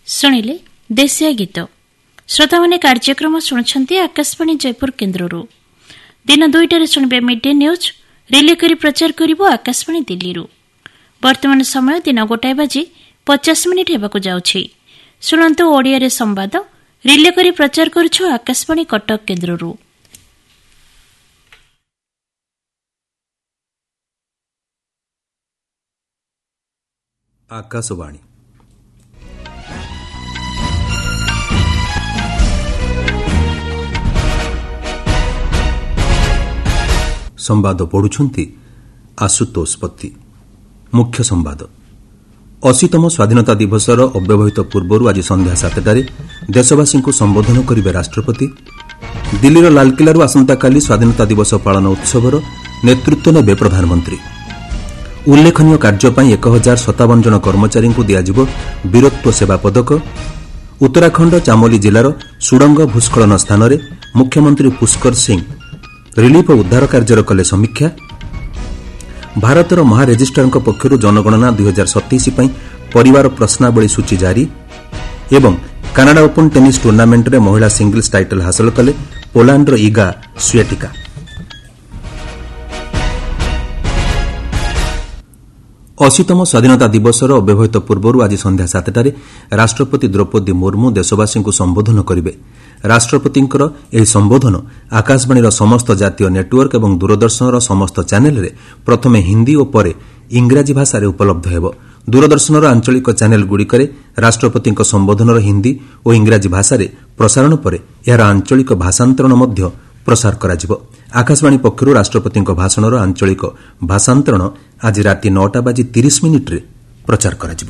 ଶୁଣିଲେ ଦେଶୀୟ ଗୀତ। ଶ୍ରୋତାମାନେ କାର୍ଯ୍ୟକ୍ରମ ଶୁଣୁଛନ୍ତି ଆକାଶବାଣୀ ଜୟପୁର କେନ୍ଦ୍ରରୁ। ଦିନ 2ଟାରେ ଶୁଣିବେ ମିଡ୍ ଡେ ନ୍ୟୁଜ୍, ରିଲେ କରି ପ୍ରଚାର କରିବ ଆକାଶବାଣୀ ଦିଲ୍ଲୀରୁ। ବର୍ତ୍ତମାନ ସମୟ ଦିନ 1:50 ହେବାକୁ ଯାଉଛି। ଶୁଣନ୍ତୁ ଓଡ଼ିଆରେ ସମ୍ବାଦ, ରିଲେ କରି ପ୍ରଚାର କରୁଛୁ ଆକାଶବାଣୀ କଟକ କେନ୍ଦ୍ରରୁ। ଆକାଶବାଣୀ ସମ୍ବାଦ ପଢୁଛନ୍ତି ଆଶୁତୋଷ ପତି। ମୁଖ୍ୟ ସମ୍ବାଦ। 80ତମ ସ୍ୱାଧୀନତା ଦିବସର ଅବ୍ୟବହିତ ପୂର୍ବରୁ ଆଜି ସନ୍ଧ୍ୟା 7ଟାରେ ଦେଶବାସୀଙ୍କୁ ସମ୍ବୋଧନ କରିବେ ରାଷ୍ଟ୍ରପତି। ଦିଲ୍ଲୀର ଲାଲକିଲ୍ଲାରୁ ଆସନ୍ତାକାଲି ସ୍ୱାଧୀନତା ଦିବସ ପାଳନ ଉତ୍ସବର ନେତୃତ୍ୱ ନେବେ ପ୍ରଧାନମନ୍ତ୍ରୀ। ଉଲ୍ଲେଖନୀୟ କାର୍ଯ୍ୟ ପାଇଁ 1057 ଜଣ କର୍ମଚାରୀଙ୍କୁ ଦିଆଯିବ ବୀରତ୍ୱ ସେବା ପଦକ। ଉତ୍ତରାଖଣ୍ଡ ଚାମୋଲି ଜିଲ୍ଲାର ସୁଡ଼ଙ୍ଗ ଭୂସ୍ଖଳନ ସ୍ଥାନରେ ମୁଖ୍ୟମନ୍ତ୍ରୀ ପୁଷ୍କର ସିଂ ରିଲିଫ୍ ଓ ଉଦ୍ଧାର କାର୍ଯ୍ୟର କଲେ ସମୀକ୍ଷା। ଭାରତର ମହାରେଜିଷ୍ଟ୍ରାରଙ୍କ ପକ୍ଷରୁ ଜନଗଣନା 2027 ପାଇଁ ପରିବାର ପ୍ରଶ୍ନାବଳୀ ସୂଚୀ ଜାରି। ଏବଂ କାନାଡା ଓପନ୍ ଟେନିସ୍ ଟୁର୍ଣ୍ଣାମେଣ୍ଟରେ ମହିଳା ସିଙ୍ଗଲ୍ସ ଟାଇଟଲ ହାସଲ କଲେ ପୋଲାଣ୍ଡର ଇଗା ସ୍ୱିଆଟେକା। ଅଶୀତମ ସ୍ୱାଧୀନତା ଦିବସର ଅବ୍ୟବହିତ ପୂର୍ବରୁ ଆଜି ସନ୍ଧ୍ୟା 7ଟାରେ ରାଷ୍ଟ୍ରପତି ଦ୍ରୌପଦୀ ମୁର୍ମୁ ଦେଶବାସୀଙ୍କୁ ସମ୍ବୋଧନ କରିବେ। ରାଷ୍ଟ୍ରପତିଙ୍କର ଏହି ସମ୍ବୋଧନ ଆକାଶବାଣୀର ସମସ୍ତ ଜାତୀୟ ନେଟୱର୍କ ଏବଂ ଦୂରଦର୍ଶନର ସମସ୍ତ ଚ୍ୟାନେଲରେ ପ୍ରଥମେ ହିନ୍ଦୀ ଓ ପରେ ଇଂରାଜୀ ଭାଷାରେ ଉପଲବ୍ଧ ହେବ। ଦୂରଦର୍ଶନର ଆଞ୍ଚଳିକ ଚ୍ୟାନେଲଗୁଡ଼ିକରେ ରାଷ୍ଟ୍ରପତିଙ୍କ ସମ୍ବୋଧନର ହିନ୍ଦୀ ଓ ଇଂରାଜୀ ଭାଷାରେ ପ୍ରସାରଣ ପରେ ଏହାର ଆଞ୍ଚଳିକ ଭାଷାନ୍ତରଣ ମଧ୍ୟ ପ୍ରସାର କରାଯିବ। ଆକାଶବାଣୀ ପକ୍ଷରୁ ରାଷ୍ଟ୍ରପତିଙ୍କ ଭାଷଣର ଆଞ୍ଚଳିକ ଭାଷାନ୍ତରଣ ଆଜି ରାତି 9:30ରେ ପ୍ରଚାର କରାଯିବ।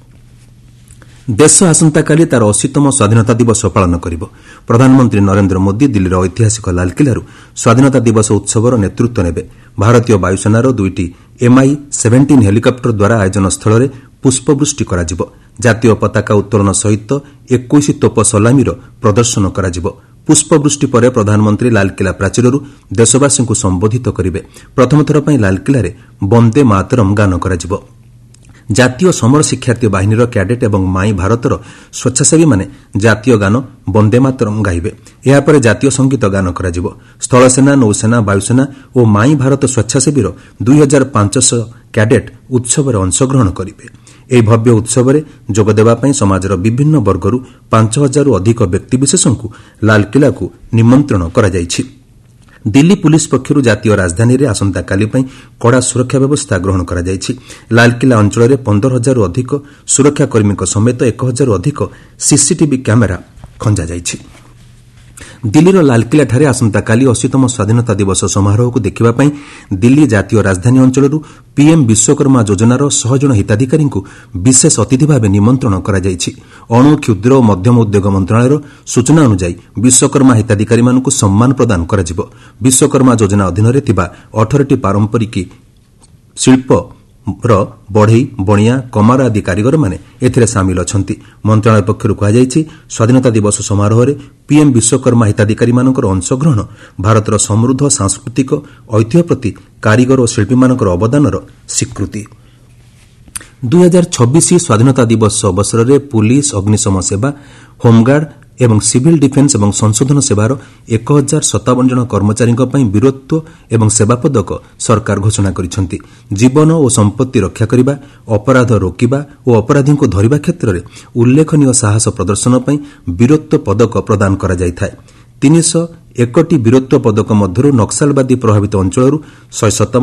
ଦେଶ ଆସନ୍ତାକାଲି ତାର 80ତମ ସ୍ୱାଧୀନତା ଦିବସ ପାଳନ କରିବ। ପ୍ରଧାନମନ୍ତ୍ରୀ ନରେନ୍ଦ୍ର ମୋଦି ଦିଲ୍ଲୀର ଐତିହାସିକ ଲାଲକିଲ୍ଲାରୁ ସ୍ୱାଧୀନତା ଦିବସ ଉତ୍ସବର ନେତୃତ୍ୱ ନେବେ। ଭାରତୀୟ ବାୟୁସେନାର 2ଟି MI-17 ହେଲିକପ୍ଟର ଦ୍ୱାରା ଆୟୋଜନ ସ୍ଥଳରେ ପୁଷ୍ପବୃଷ୍ଟି କରାଯିବ। ଜାତୀୟ ପତାକା ଉତ୍ତୋଳନ ସହିତ 21 ତୋପ ସଲାମିର ପ୍ରଦର୍ଶନ କରାଯିବ। ପୁଷ୍ପବୃଷ୍ଟି ପରେ ପ୍ରଧାନମନ୍ତ୍ରୀ ଲାଲକିଲ୍ଲା ପ୍ରାଚୀରରୁ ଦେଶବାସୀଙ୍କୁ ସମ୍ବୋଧିତ କରିବେ। ପ୍ରଥମ ଥର ପାଇଁ ଲାଲକିଲ୍ଲାରେ ବନ୍ଦେ ମାତରମ୍ ଗାନ କରାଯିବ। ଜାତୀୟ ସମର ଶିକ୍ଷାର୍ଥୀ ବାହିନୀର କ୍ୟାଡେଟ୍ ଏବଂ ମାଇ ଭାରତର ସ୍ୱେଚ୍ଛାସେବୀମାନେ ଜାତୀୟ ଗାନ ବନ୍ଦେ ମାତରମ୍ ଗାଇବେ। ଏହାପରେ ଜାତୀୟ ସଙ୍ଗୀତ ଗାନ କରାଯିବ। ସ୍ଥଳସେନା, ନୌସେନା, ବାୟୁସେନା ଓ ମାଇ ଭାରତ ସ୍ୱେଚ୍ଛାସେବୀର 2500 କ୍ୟାଡେଟ୍ ଉତ୍ସବରେ ଅଂଶଗ୍ରହଣ କରିବେ। ଏହି ଭବ୍ୟ ଉତ୍ସବରେ ଯୋଗଦେବା ପାଇଁ ସମାଜର ବିଭିନ୍ନ ବର୍ଗରୁ 5000ରୁ ଅଧିକ ବ୍ୟକ୍ତିବିଶେଷଙ୍କୁ ଲାଲକିଲ୍ଲାକୁ ନିମନ୍ତ୍ରଣ କରାଯାଇଛି। ଦିଲ୍ଲୀ ପୁଲିସ୍ ପକ୍ଷରୁ ଜାତୀୟ ରାଜଧାନୀରେ ଆସନ୍ତାକାଲି ପାଇଁ କଡ଼ା ସୁରକ୍ଷା ବ୍ୟବସ୍ଥା ଗ୍ରହଣ କରାଯାଇଛି। ଲାଲକିଲ୍ଲା ଅଞ୍ଚଳରେ 15000ରୁ ଅଧିକ ସୁରକ୍ଷାକର୍ମୀଙ୍କ ସମେତ 1000ରୁ ଅଧିକ ସିସିଟିଭି କ୍ୟାମେରା ଖଞ୍ଜାଯାଇଛି। ଦିଲ୍ଲୀର ଲାଲକିଲ୍ଲାଠାରେ ଆସନ୍ତାକାଲି 80ତମ ସ୍ୱାଧୀନତା ଦିବସ ସମାରୋହକୁ ଦେଖିବା ପାଇଁ ଦିଲ୍ଲୀ ଜାତୀୟ ରାଜଧାନୀ ଅଞ୍ଚଳରୁ ପିଏମ୍ ବିଶ୍ୱକର୍ମା ଯୋଜନାର 100 ଜଣ ହିତାଧିକାରୀଙ୍କୁ ବିଶେଷ ଅତିଥି ଭାବେ ନିମନ୍ତ୍ରଣ କରାଯାଇଛି। ଅଣୁ, କ୍ଷୁଦ୍ର ଓ ମଧ୍ୟମ ଉଦ୍ୟୋଗ ମନ୍ତ୍ରଣାଳୟର ସୂଚନା ଅନୁଯାୟୀ ବିଶ୍ୱକର୍ମା ହିତାଧିକାରୀମାନଙ୍କୁ ସମ୍ମାନ ପ୍ରଦାନ କରାଯିବ। ବିଶ୍ୱକର୍ମା ଯୋଜନା ଅଧୀନରେ ଥିବା 18ଟି ପାରମ୍ପରିକ ଶିଳ୍ପର ବଢ଼େଇ, ବଣିଆ, କମାର ଆଦି କାରିଗରମାନେ ଏଥିରେ ସାମିଲ ଅଛନ୍ତି। ମନ୍ତ୍ରଣାଳୟ ପକ୍ଷରୁ କୁହାଯାଇଛି, ସ୍ୱାଧୀନତା ଦିବସ ସମାରୋହରେ ପିଏମ୍ ବିଶ୍ୱକର୍ମା ହିତାଧିକାରୀମାନଙ୍କର ଅଂଶଗ୍ରହଣ ଭାରତର ସମୃଦ୍ଧ ସାଂସ୍କୃତିକ ଐତିହ୍ୟ ପ୍ରତି କାରିଗର ଓ ଶିଳ୍ପୀମାନଙ୍କର ଅବଦାନର ସ୍ୱୀକୃତି। 2026 ସ୍ୱାଧୀନତା ଦିବସ ଅବସରରେ ପୁଲିସ୍, ଅଗ୍ନିଶମ ସେବା, ହୋମଗାର୍ଡ ଏବଂ ସିଭିଲ୍ ଡିଫେନ୍ସ ଏବଂ ସଂଶୋଧନ ସେବାର 1057 ଜଣ କର୍ମଚାରୀଙ୍କ ପାଇଁ ବୀରତ୍ୱ ଏବଂ ସେବା ପଦକ ସରକାର ଘୋଷଣା କରିଛନ୍ତି। ଜୀବନ ଓ ସମ୍ପତ୍ତି ରକ୍ଷା କରିବା, ଅପରାଧ ରୋକିବା ଓ ଅପରାଧୀଙ୍କୁ ଧରିବା କ୍ଷେତ୍ରରେ ଉଲ୍ଲେଖନୀୟ ସାହସ ପ୍ରଦର୍ଶନ ପାଇଁ ବୀରତ୍ୱ ପଦକ ପ୍ରଦାନ କରାଯାଇଥାଏ। 301ଟି ବୀରତ୍ୱ ପଦକ ମଧ୍ୟରୁ ନକ୍ସଲବାଦୀ ପ୍ରଭାବିତ ଅଞ୍ଚଳରୁ 157